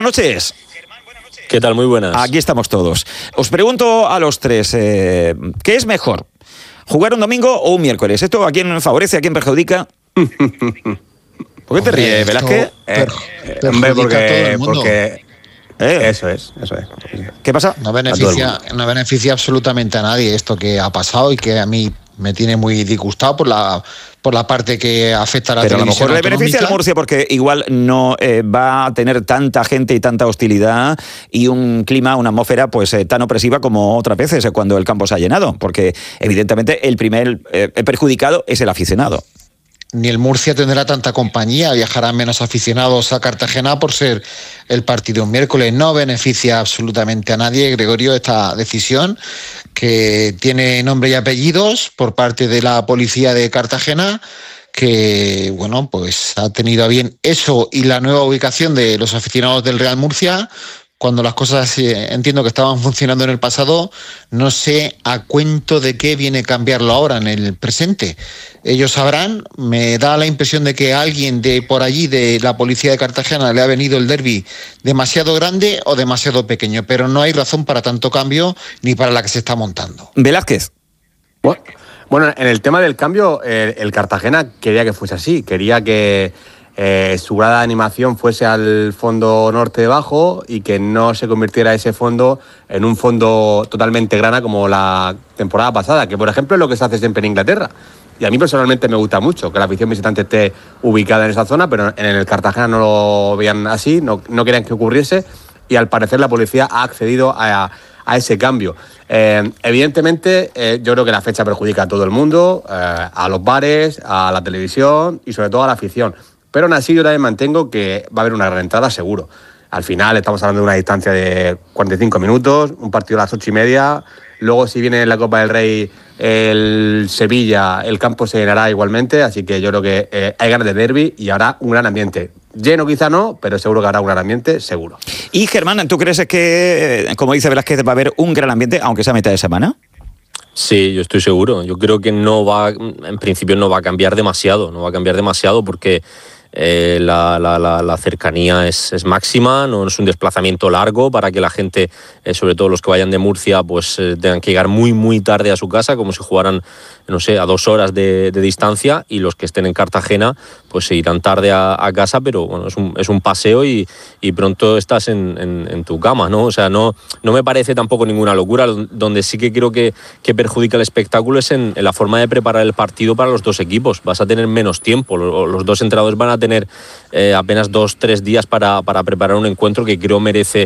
Noches. ¿Qué tal? Muy buenas. Aquí estamos todos. Os pregunto a los tres, ¿qué es mejor? ¿Jugar un domingo o un miércoles? ¿Esto a quién favorece, a quién perjudica? ¿Por qué te ríes, Velázquez? Porque eso es. ¿Qué pasa? No beneficia absolutamente a nadie esto que ha pasado y que a mí me tiene muy disgustado por la parte que afecta a la televisión. Pero a lo mejor le beneficia al Murcia porque igual no va a tener tanta gente y tanta hostilidad y un clima, una atmósfera pues tan opresiva como otras veces cuando el campo se ha llenado, porque evidentemente el primer perjudicado es el aficionado. Ni el Murcia tendrá tanta compañía, viajarán menos aficionados a Cartagena por ser el partido un miércoles. No beneficia absolutamente a nadie, Gregorio, esta decisión que tiene nombre y apellidos por parte de la policía de Cartagena, que bueno, pues ha tenido a bien eso y la nueva ubicación de los aficionados del Real Murcia. Cuando las cosas entiendo que estaban funcionando en el pasado, no sé a cuento de qué viene cambiarlo ahora en el presente. Ellos sabrán, me da la impresión de que a alguien de por allí, de la policía de Cartagena, le ha venido el derbi demasiado grande o demasiado pequeño, pero no hay razón para tanto cambio ni para la que se está montando. Velázquez. Bueno, en el tema del cambio, el Cartagena quería que fuese así, quería que su grada de animación fuese al fondo norte debajo y que no se convirtiera ese fondo en un fondo totalmente grana como la temporada pasada, que por ejemplo es lo que se hace siempre en Inglaterra. Y a mí personalmente me gusta mucho que la afición visitante esté ubicada en esa zona, pero en el Cartagena no lo veían así, no querían que ocurriese y al parecer la policía ha accedido a ese cambio. Evidentemente, yo creo que la fecha perjudica a todo el mundo, a los bares, a la televisión y sobre todo a la afición. Pero aún así yo también mantengo que va a haber una gran entrada seguro. Al final estamos hablando de una distancia de 45 minutos, un partido a las 8:30. Luego si viene la Copa del Rey el Sevilla, el campo se llenará igualmente. Así que yo creo que hay ganas de derbi y habrá un gran ambiente. Lleno quizá no, pero seguro que habrá un gran ambiente, seguro. Y Germán, ¿tú crees que, como dice Velázquez, va a haber un gran ambiente, aunque sea a mitad de semana? Sí, yo estoy seguro. Yo creo que en principio no va a cambiar demasiado. No va a cambiar demasiado porque la cercanía es máxima, no es un desplazamiento largo para que la gente, sobre todo los que vayan de Murcia, pues tengan que llegar muy muy tarde a su casa, como si jugaran, no sé, a 2 horas de distancia, y los que estén en Cartagena pues se irán tarde a casa, pero bueno, es un paseo y pronto estás en tu cama, ¿no? O sea, no me parece tampoco ninguna locura. Donde sí que creo que perjudica el espectáculo es en la forma de preparar el partido para los dos equipos. Vas a tener menos tiempo, los dos entrenadores van a tener apenas 2-3 días para preparar un encuentro que creo merece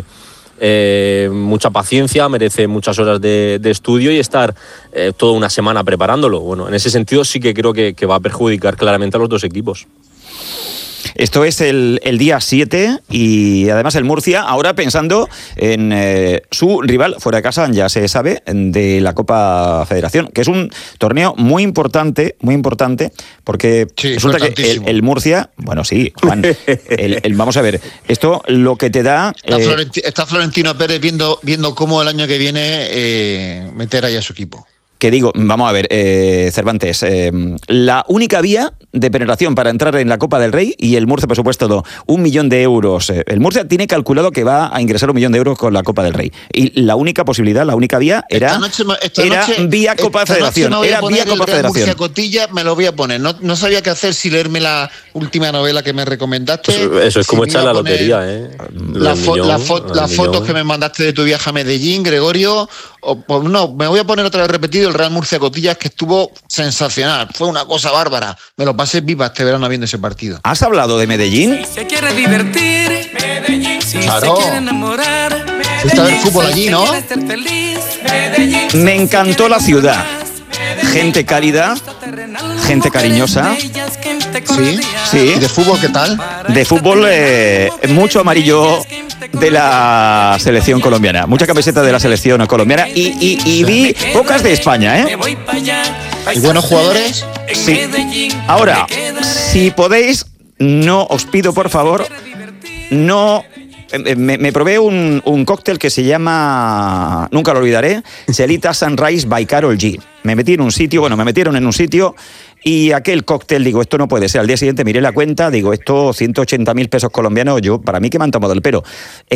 mucha paciencia, merece muchas horas de estudio y estar toda una semana preparándolo. Bueno, en ese sentido sí que creo que va a perjudicar claramente a los dos equipos. Esto es el día 7 y además el Murcia ahora pensando en su rival fuera de casa, ya se sabe, de la Copa Federación, que es un torneo muy importante, porque sí, resulta que el Murcia, bueno sí, Juan, vamos a ver, esto lo que te da... Está Florentino Pérez viendo cómo el año que viene meter ahí a su equipo. Que digo, vamos a ver, Cervantes, la única vía de penetración para entrar en la Copa del Rey, y el Murcia, por supuesto, 1 millón de euros. El Murcia tiene calculado que va a ingresar 1 millón de euros con la Copa del Rey. Y la única posibilidad, la única vía era vía Copa de Federación. Era vía Copa Federación. Murcia Cotilla me lo voy a poner. No sabía qué hacer si leerme la última novela que me recomendaste. Eso es como echar la lotería, Las fotos que me mandaste de tu viaje a Medellín, Gregorio. No, me voy a poner otra vez repetido el Real Murcia Cotillas, que estuvo sensacional. Fue una cosa bárbara. Me lo pasé viva este verano viendo ese partido. ¿Has hablado de Medellín? Si se quiere divertir, Medellín. Si claro. se quiere enamorar, fuiste a ver fútbol allí, ¿no? Me encantó la ciudad. Gente cálida, gente cariñosa. Sí. ¿Y de fútbol qué tal? De fútbol, mucho amarillo de la selección colombiana. Mucha camiseta de la selección colombiana y vi pocas de España, ¿eh? ¿Y buenos jugadores? Sí. Ahora, si podéis, no os pido, por favor, no me probé un cóctel que se llama, nunca lo olvidaré, Celita Sunrise by Karol G. Me metieron en un sitio y aquel cóctel, digo, esto no puede ser. Al día siguiente miré la cuenta, digo, esto 180.000 pesos colombianos, para mí que me han tomado el pelo.